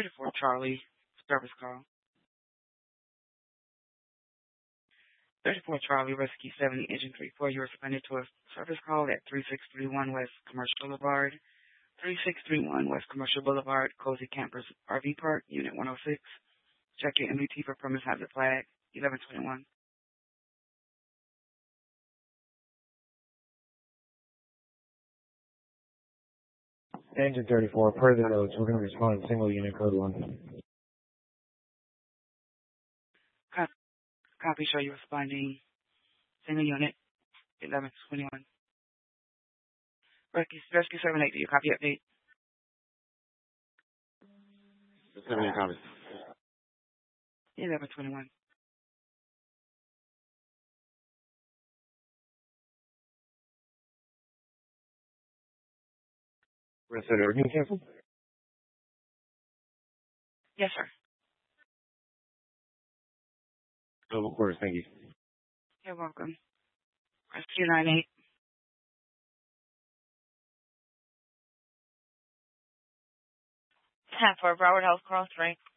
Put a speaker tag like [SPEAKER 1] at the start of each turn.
[SPEAKER 1] 34 Charlie, service call. 34 Charlie, Rescue 70, Engine 34. You responded to a service call at 3631 West Commercial Boulevard. 3631 West Commercial Boulevard, Cozy Campers RV Park, Unit 106. Check your MVT for premise hazard flag, 1121.
[SPEAKER 2] Engine 34, per the notes, we're going to respond single unit code 1.
[SPEAKER 1] Copy, show you responding single unit, 1121. Rescue 78, do you copy update?
[SPEAKER 3] 78 copy.
[SPEAKER 1] 1121.
[SPEAKER 2] We're going to set everything canceled?
[SPEAKER 1] Yes, sir.
[SPEAKER 2] Oh, of course, thank you.
[SPEAKER 1] You're welcome. Rescue 98.
[SPEAKER 4] Time for Broward Health Cross Drink.